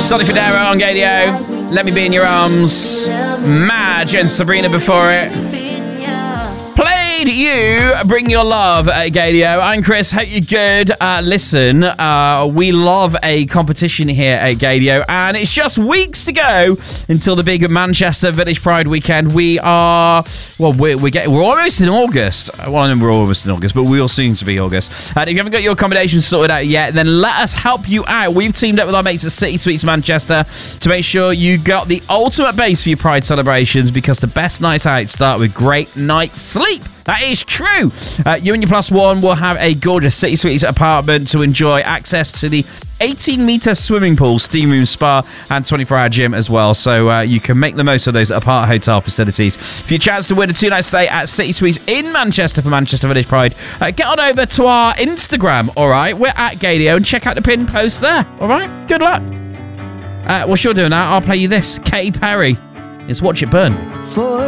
Sonny Fodera on Gadio. Let Me Be in Your Arms. Madge and Sabrina before it. Played You Bring Your Love at Gadio. I'm Chris, hope you're good. Listen, we love a competition here at Gadio, and it's just weeks to go until the big Manchester Village Pride weekend. We're almost in August. Well, I know we're almost in August, but we'll soon to be August. And if you haven't got your accommodation sorted out yet, then let us help you out. We've teamed up with our mates at City Suites Manchester to make sure you got the ultimate base for your Pride celebrations, because the best nights out start with great night's sleep. That is true. You and your plus one will have a gorgeous City Suites apartment to enjoy access to the 18-metre swimming pool, steam room, spa, and 24-hour gym as well. So you can make the most of those apart hotel facilities. For your chance to win a 2-night stay at City Suites in Manchester for Manchester Village Pride, get on over to our Instagram, all right? We're at Gadio, and check out the pinned post there, all right? Good luck. While you're doing that, I'll play you this. Katy Perry. It's Watch It Burn.